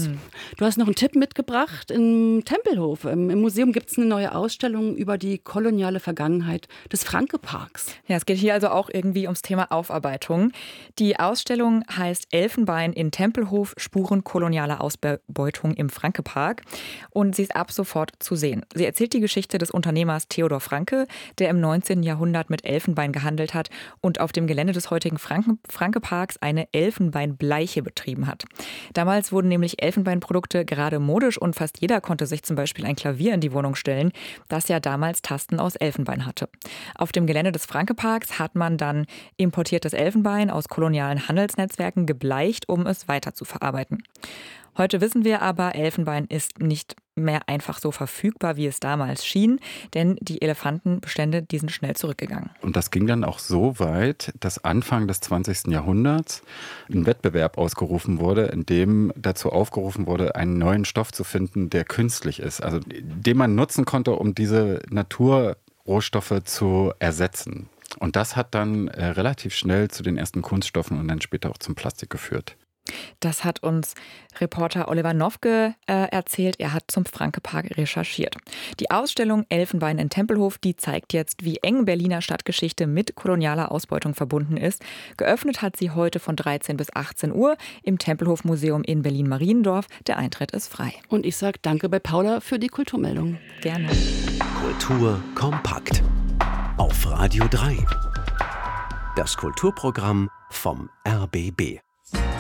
uns. Du hast noch einen Tipp mitgebracht im Tempelhof. Im Museum gibt es eine neue Ausstellung über die koloniale Vergangenheit des Franke-Parks. Ja, es geht hier also auch irgendwie ums Thema Aufarbeitung. Die Ausstellung heißt Elfenbein in Tempelhof, Spuren kolonialer Ausbeutung im Franke-Park. Und sie ist ab sofort zu sehen. Sie erzählt die Geschichte des Unternehmers Theodor Franke, der im 19. Jahrhundert mit Elfenbein gehandelt hat und auf dem Gelände des heutigen Franke-Parks eine Elfenbeinbleiche betrieben hat. Damals wurden nämlich Elfenbeinprodukte gerade modisch und fast jeder konnte sich zum Beispiel ein Klavier in die Wohnung stellen, das ja damals Tasten aus Elfenbein hatte. Auf dem Gelände des Franke-Parks hat man dann importiertes Elfenbein aus kolonialen Handelsnetzwerken gebleicht, um es weiter zu verarbeiten. Heute wissen wir aber, Elfenbein ist nicht mehr einfach so verfügbar, wie es damals schien, denn die Elefantenbestände, die sind schnell zurückgegangen. Und das ging dann auch so weit, dass Anfang des 20. Jahrhunderts ein Wettbewerb ausgerufen wurde, in dem dazu aufgerufen wurde, einen neuen Stoff zu finden, der künstlich ist, also den man nutzen konnte, um diese Naturrohstoffe zu ersetzen. Und das hat dann relativ schnell zu den ersten Kunststoffen und dann später auch zum Plastik geführt. Das hat uns Reporter Oliver Nowke erzählt. Er hat zum Franke-Park recherchiert. Die Ausstellung Elfenbein in Tempelhof, die zeigt jetzt, wie eng Berliner Stadtgeschichte mit kolonialer Ausbeutung verbunden ist. Geöffnet hat sie heute von 13 bis 18 Uhr im Tempelhof-Museum in Berlin-Mariendorf. Der Eintritt ist frei. Und ich sage danke bei Paula für die Kulturmeldung. Gerne. Kultur kompakt. Auf Radio 3. Das Kulturprogramm vom RBB.